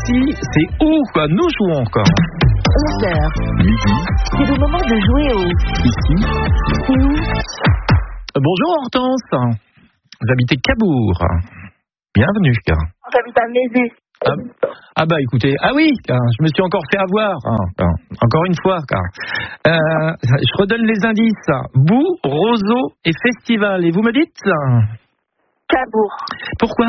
ici, c'est où quoi. Nous jouons encore. 11h. Midi. C'est le moment de jouer au... Ici. C'est où? Bonjour Hortense. Vous habitez Cabourg. Bienvenue. J'habite à Mézé. Ah bah écoutez, ah oui, je me suis encore fait avoir, encore une fois. Je redonne les indices. Boue, roseau et festival. Et vous me dites Cabourg. pourquoi?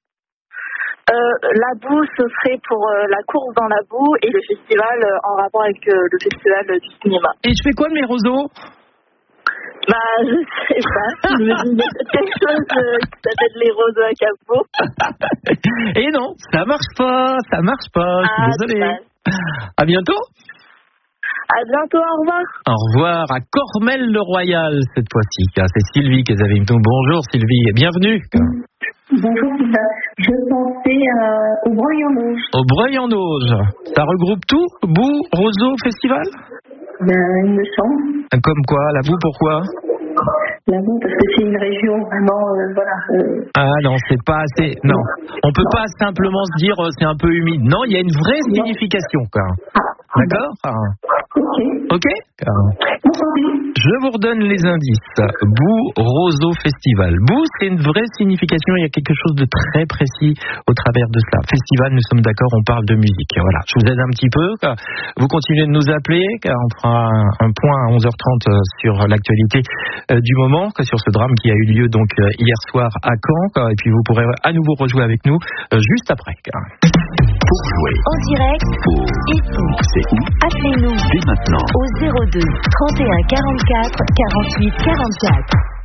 La boue, ce serait pour la course dans la boue et le festival en rapport avec le festival du cinéma. Et je fais quoi de mes roseaux? Bah, je sais pas. Je me dis quelque chose qui s'appelle les roseaux à Cabourg. Et non, ça marche pas. Je suis désolé. Dommage. À bientôt. À bientôt, au revoir. Au revoir à Cormel-le-Royal cette fois-ci. C'est Sylvie qui est avec nous. Bonjour Sylvie et bienvenue. Bonjour Sylvain, je pensais au Breuil-en-Auge. Au Breuil-en-Auge. Ça regroupe tout? Boue, roseau, festival? Ben, il me semble. Comme quoi? La boue, pourquoi? La boue, parce que c'est une région vraiment, Ah non, c'est pas assez. Non, on peut pas simplement se dire c'est un peu humide. Non, il y a une vraie signification, quoi. D'accord? Ok. Je vous redonne les indices. Boue, roseau, festival. Boue, c'est une vraie signification. Il y a quelque chose de très précis au travers de cela. Festival, nous sommes d'accord, on parle de musique. Voilà. Je vous aide un petit peu. Vous continuez de nous appeler, car on fera un point à 11h30 sur l'actualité du moment, sur ce drame qui a eu lieu donc hier soir à Caen. Et puis vous pourrez à nouveau rejouer avec nous juste après. Pour jouer En direct, ici. C'est où? Appelez-nous Dès maintenant. au 02 31 44 48 44.